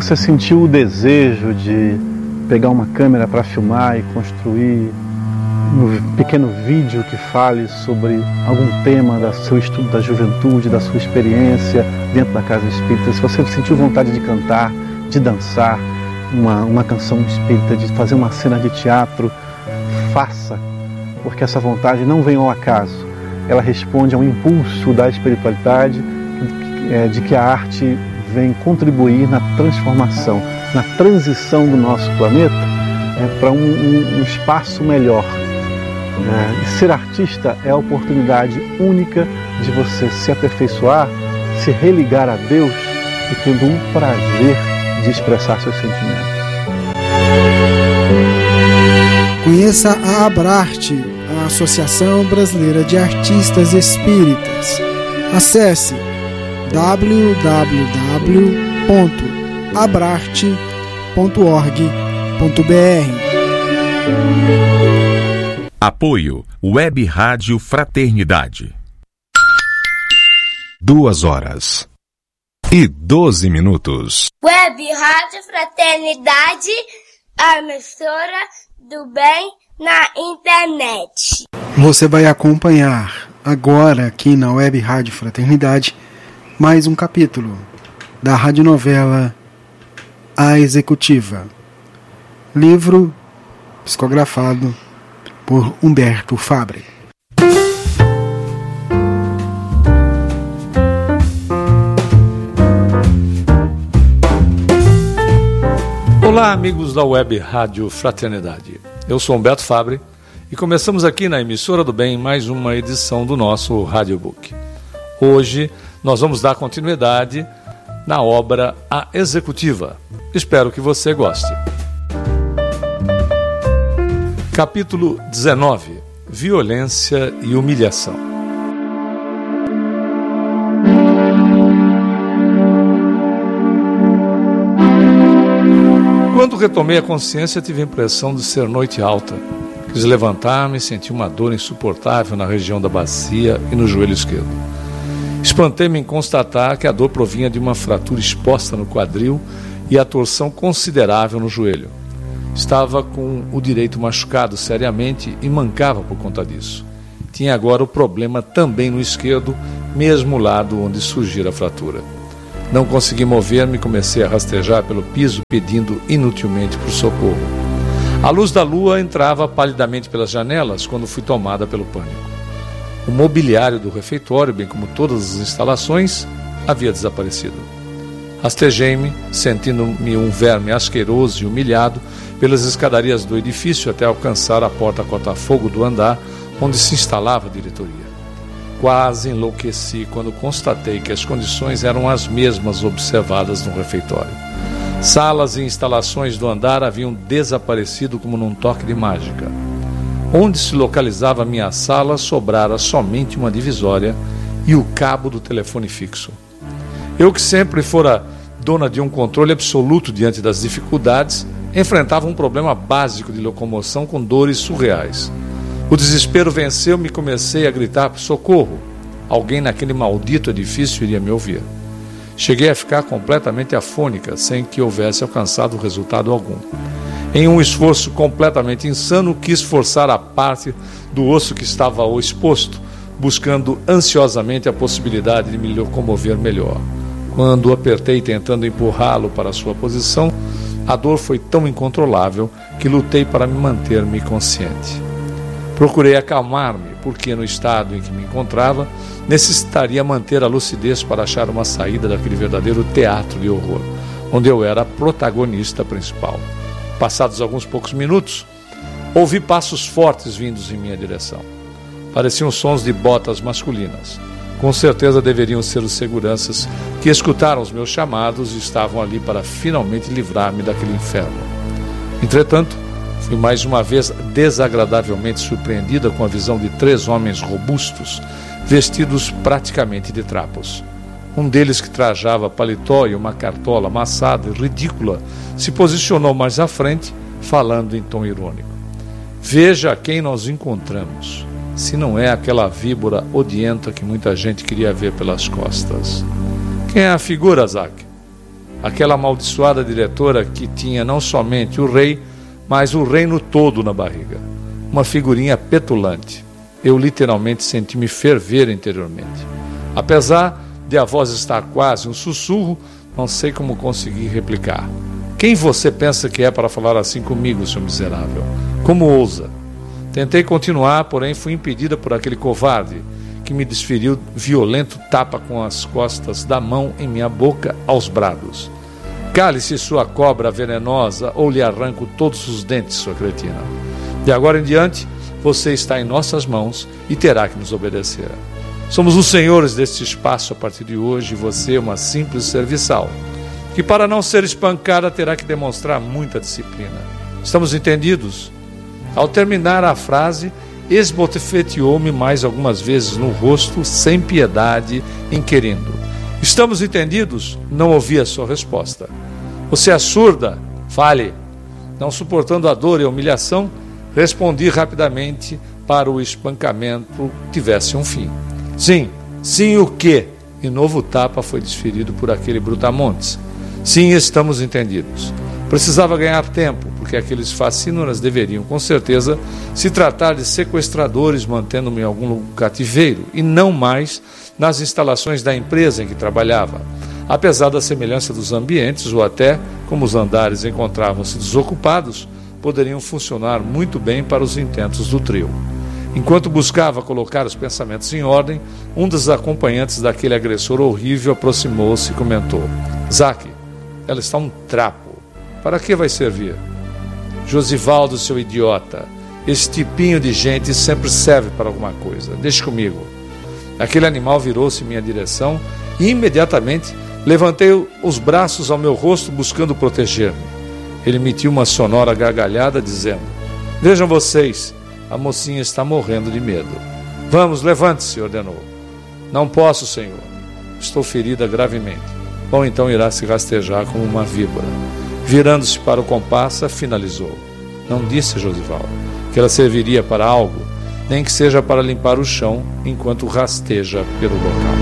você sentiu o desejo de pegar uma câmera para filmar e construir um pequeno vídeo que fale sobre algum tema do seu estudo da juventude, da sua experiência dentro da casa espírita, se você sentiu vontade de cantar, de dançar uma canção espírita, de fazer uma cena de teatro, faça, porque essa vontade não vem ao acaso. Ela responde a um impulso da espiritualidade, de que a arte vem contribuir na transformação, na transição do nosso planeta para um espaço melhor. E ser artista é a oportunidade única de você se aperfeiçoar, se religar a Deus e tendo um prazer de expressar seus sentimentos. Conheça a Abrarte, a Associação Brasileira de Artistas Espíritas. Acesse www.abrarte.org.br. Apoio Web Rádio Fraternidade. 2h12. Web Rádio Fraternidade, a emissora do bem na internet. Você vai acompanhar agora aqui na Web Rádio Fraternidade mais um capítulo da radionovela A Executiva, livro psicografado por Humberto Fabre. Olá, amigos da Web Rádio Fraternidade. Eu sou Humberto Fabre e começamos aqui na emissora do bem mais uma edição do nosso Radiobook. Hoje nós vamos dar continuidade na obra A Executiva. Espero que você goste. Capítulo 19. Violência e humilhação. Quando retomei a consciência, tive a impressão de ser noite alta. Quis levantar-me e senti uma dor insuportável na região da bacia e no joelho esquerdo. Espantei-me em constatar que a dor provinha de uma fratura exposta no quadril e a torção considerável no joelho. Estava com o direito machucado seriamente e mancava por conta disso. Tinha agora o problema também no esquerdo, mesmo lado onde surgira a fratura. Não consegui mover-me e comecei a rastejar pelo piso, pedindo inutilmente por socorro. A luz da lua entrava palidamente pelas janelas quando fui tomada pelo pânico. O mobiliário do refeitório, bem como todas as instalações, havia desaparecido. Rastejei-me, sentindo-me um verme asqueroso e humilhado, pelas escadarias do edifício até alcançar a porta corta-fogo do andar onde se instalava a diretoria. Quase enlouqueci quando constatei que as condições eram as mesmas observadas no refeitório. Salas e instalações do andar haviam desaparecido como num toque de mágica. Onde se localizava a minha sala, sobrara somente uma divisória e o cabo do telefone fixo. Eu, que sempre fora dona de um controle absoluto diante das dificuldades, enfrentava um problema básico de locomoção com dores surreais. O desespero venceu-me e comecei a gritar por socorro. Alguém naquele maldito edifício iria me ouvir. Cheguei a ficar completamente afônica, sem que houvesse alcançado resultado algum. Em um esforço completamente insano, quis forçar a parte do osso que estava exposto, buscando ansiosamente a possibilidade de me locomover melhor. Quando o apertei tentando empurrá-lo para a sua posição, a dor foi tão incontrolável que lutei para me manter-me consciente. Procurei acalmar-me, porque no estado em que me encontrava, necessitaria manter a lucidez para achar uma saída daquele verdadeiro teatro de horror, onde eu era a protagonista principal. Passados alguns poucos minutos, ouvi passos fortes vindos em minha direção. Pareciam sons de botas masculinas. Com certeza deveriam ser os seguranças que escutaram os meus chamados e estavam ali para finalmente livrar-me daquele inferno. Entretanto, fui mais uma vez desagradavelmente surpreendida com a visão de 3 homens robustos, vestidos praticamente de trapos. Um deles, que trajava paletó e uma cartola amassada e ridícula, se posicionou mais à frente, falando em tom irônico. Veja a quem nós encontramos, se não é aquela víbora odienta que muita gente queria ver pelas costas. Quem é a figura, Zack? Aquela amaldiçoada diretora que tinha não somente o rei, mas o reino todo na barriga. Uma figurinha petulante. Eu literalmente senti-me ferver interiormente. Apesar de a voz estar quase um sussurro, não sei como consegui replicar. Quem você pensa que é para falar assim comigo, seu miserável? Como ousa? Tentei continuar, porém fui impedida por aquele covarde que me desferiu violento tapa com as costas da mão em minha boca aos brados. Cale-se, sua cobra venenosa, ou lhe arranco todos os dentes, sua cretina. De agora em diante, você está em nossas mãos e terá que nos obedecer. Somos os senhores deste espaço a partir de hoje e você é uma simples serviçal, que para não ser espancada terá que demonstrar muita disciplina. Estamos entendidos? Ao terminar a frase, esbofeteou-me mais algumas vezes no rosto, sem piedade, inquirindo: estamos entendidos? Não ouvi a sua resposta. Você é surda? Fale. Não suportando a dor e a humilhação, respondi rapidamente para o espancamento tivesse um fim. Sim, sim o quê? E novo tapa foi desferido por aquele brutamontes. Sim, estamos entendidos. Precisava ganhar tempo, porque aqueles facínoras deveriam, com certeza, se tratar de sequestradores mantendo-me em algum cativeiro, e não mais nas instalações da empresa em que trabalhava. Apesar da semelhança dos ambientes, ou até como os andares encontravam-se desocupados, poderiam funcionar muito bem para os intentos do trio. Enquanto buscava colocar os pensamentos em ordem, um dos acompanhantes daquele agressor horrível aproximou-se e comentou: Zaque, ela está um trapo. Para que vai servir? Josivaldo, seu idiota, esse tipinho de gente sempre serve para alguma coisa. Deixe comigo. Aquele animal virou-se em minha direção e imediatamente levantei os braços ao meu rosto buscando proteger-me. Ele emitiu uma sonora gargalhada dizendo: vejam vocês, a mocinha está morrendo de medo. Vamos, levante-se, ordenou. Não posso, senhor. Estou ferida gravemente. Bom, então irá se rastejar como uma víbora. Virando-se para o comparsa, finalizou: não disse, Josivaldo, que ela serviria para algo, nem que seja para limpar o chão enquanto rasteja pelo local.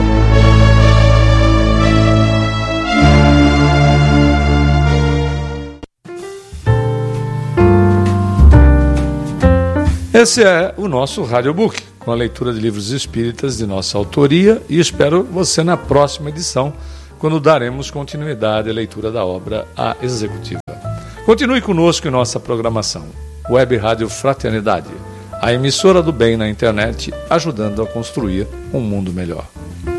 Esse é o nosso Radiobook, com a leitura de livros espíritas de nossa autoria, e espero você na próxima edição, quando daremos continuidade à leitura da obra A Executiva. Continue conosco em nossa programação. Web Rádio Fraternidade, a emissora do bem na internet, ajudando a construir um mundo melhor.